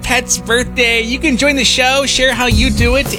pet's birthday. You can join the show, share how you do it,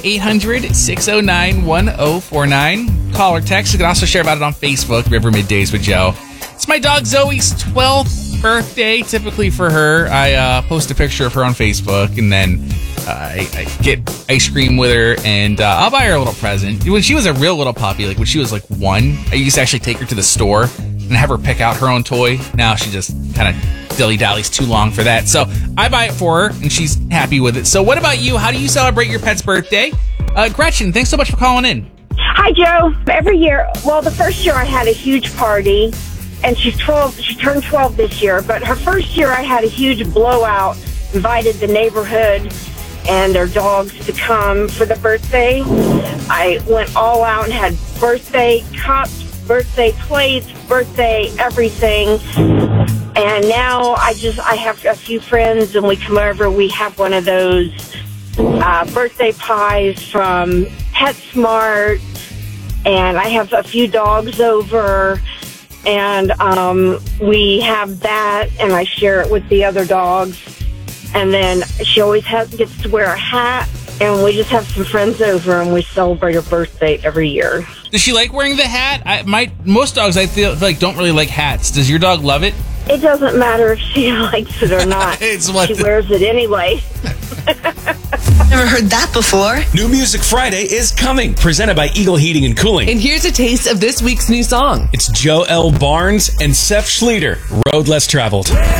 800-609-1049. Call or text. You can also share about it on Facebook, River Middays with Joe. It's my dog Zoe's 12th birthday. Typically for her, I post a picture of her on Facebook, and then I get ice cream with her, and I'll buy her a little present. When she was a real little puppy, like when she was like 1, I used to actually take her to the store and have her pick out her own toy. Now she just kind of dilly-dallies too long for that. So I buy it for her, and she's happy with it. So what about you? How do you celebrate your pet's birthday? Gretchen, thanks so much for calling in. Hi, Joe. Every year, well, the first year I had a huge party, and she's 12. She turned 12 this year, but her first year I had a huge blowout, invited the neighborhood and their dogs to come for the birthday. I went all out and had birthday cups, birthday plates, birthday everything. And now I have a few friends, and we come over. We have one of those birthday pies from PetSmart, and I have a few dogs over, and we have that, and I share it with the other dogs. And then she always gets to wear a hat, and we just have some friends over, and we celebrate her birthday every year. Does she like wearing the hat? Most dogs, I feel like, don't really like hats. Does your dog love it? It doesn't matter if she likes it or not. She wears it anyway. Never heard that before. New Music Friday is coming, presented by Eagle Heating and Cooling. And here's a taste of this week's new song. It's Joe L. Barnes and Seth Schleter, Road Less Traveled.